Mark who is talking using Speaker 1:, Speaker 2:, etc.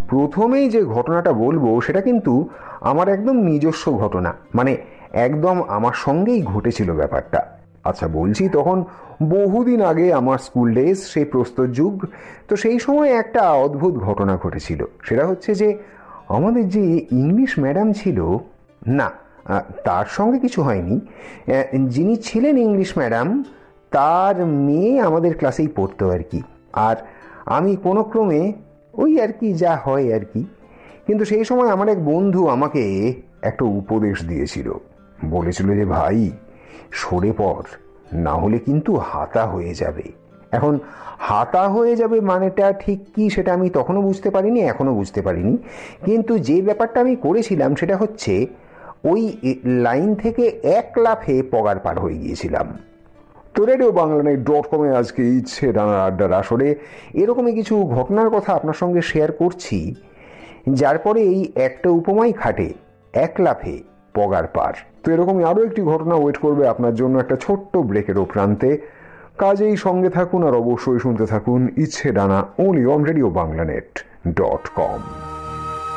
Speaker 1: প্রথমেই যে ঘটনাটা বলবো সেটা কিন্তু আমার একদম নিজস্ব ঘটনা, মানে একদম আমার সঙ্গেই ঘটেছিল ব্যাপারটা। আচ্ছা বলছি, তখন বহুদিন আগে আমার স্কুল ডেজ, সেই প্রস্তর যুগ। তো সেই সময় একটা অদ্ভুত ঘটনা ঘটেছিল। সেটা হচ্ছে যে আমাদের যে ইংলিশ ম্যাডাম ছিল, না তার সঙ্গে কিছু হয়নি, যিনি ছিলেন ইংলিশ ম্যাডাম তার মেয়ে আমাদের ক্লাসেই পড়তো আর কি। আর আমি কোনো ক্রমে ওই আর কি যা হয় আর কি। কিন্তু সেই সময় আমার এক বন্ধু আমাকে একটা উপদেশ দিয়েছিল। বলেছিল যে ভাই, সরে পড়, না হলে কিন্তু হাতা হয়ে যাবে। এখন হাতা হয়ে যাবে মানেটা ঠিক কি সেটা আমি তখনও বুঝতে পারিনি, এখনও বুঝতে পারিনি। কিন্তু যে ব্যাপারটা আমি করেছিলাম সেটা হচ্ছে ওই লাইন থেকে এক লাফে পগার পার হয়ে গিয়েছিলাম। তো রেডিও বাংলানেট.com-এ আজকে ইচ্ছে ডানার আড্ডার আসরে এরকমই কিছু ঘটনার কথা আপনার সঙ্গে শেয়ার করছি, যার পরে এই একটা উপমাই খাটে, এক লাফে পগার পার। তো এরকমই আরও একটি ঘটনা ওয়েট করবে আপনার জন্য একটা ছোট্ট ব্রেকেরও প্রান্তে। কাজেই সঙ্গে থাকুন আর অবশ্যই শুনতে থাকুন ইচ্ছে ডানা, only on রেডিও বাংলানেট.com।